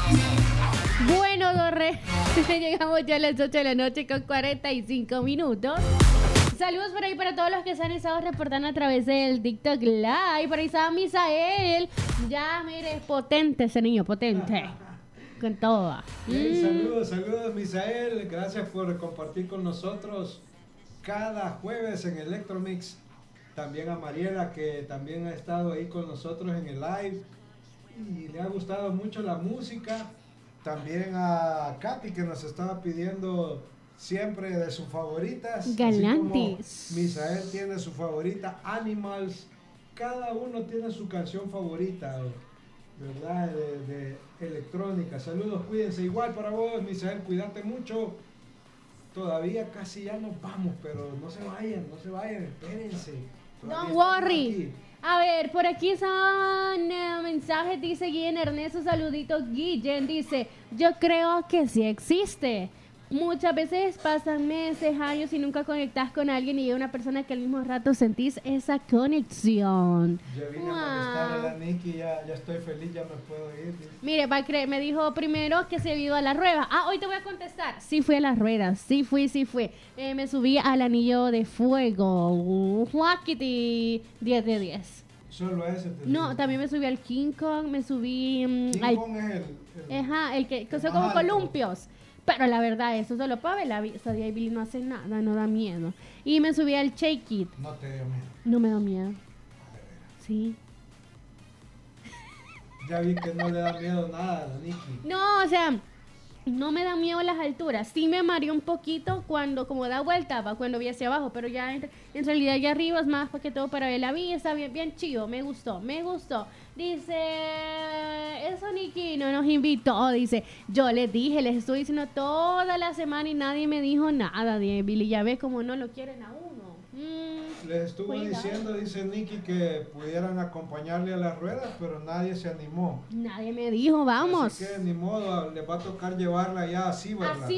Bueno, Dorre, llegamos ya a las 8 de la noche con 45 minutos. Saludos por ahí para todos los que se han estado reportando a través del TikTok Live. Por ahí estaba Misael. Ya, mire, potente ese niño, potente. Con todo. Saludos, Misael. Gracias por compartir con nosotros cada jueves en Electromix. También a Mariela, que también ha estado ahí con nosotros en el live. Y le ha gustado mucho la música. También a Katy, que nos estaba pidiendo siempre de sus favoritas. Galantis. Misael tiene su favorita, Animals. Cada uno tiene su canción favorita, ¿verdad? De electrónica. Saludos, cuídense. Igual para vos, Misael, cuídate mucho. Todavía casi ya nos vamos, pero no se vayan, espérense. Don't worry. A ver, por aquí son mensajes, dice Guillen Ernesto, saluditos Guillen, dice, yo creo que sí existe. Muchas veces pasan meses, años y nunca conectás con alguien y llega una persona que al mismo rato sentís esa conexión. Ya vine a molestar a la Nikki, ya estoy feliz, ya me puedo ir. Mire, me dijo primero que se había ido a las ruedas. Hoy te voy a contestar. Sí fui a las ruedas, sí fui. Me subí al anillo de fuego. Juaquiti, 10 de 10. Solo ese. No, también me subí al King Kong, me subí King Kong es el que son como columpios. Pero la verdad, eso solo para ver la vista de Billy no hace nada, no da miedo. Y me subí al Shake It. No te dio miedo. No me da miedo. Sí. Ya vi que no le da miedo nada a la Nikki. No, o sea, no me da miedo las alturas. Sí me mareó un poquito cuando como da vuelta, cuando vi hacia abajo. Pero ya en realidad allá arriba es más para que todo para ver la vista. Bien chido, me gustó. Dice, eso Nikki no nos invitó, dice, yo les dije, les estoy diciendo toda la semana y nadie me dijo nada de Billy, ya ves como no lo quieren a uno. Les estuvo diciendo, dice Nikki, que pudieran acompañarle a las ruedas, pero nadie se animó. Nadie me dijo, vamos. Así que ni modo, les va a tocar llevarla ya así, ¿verdad? Así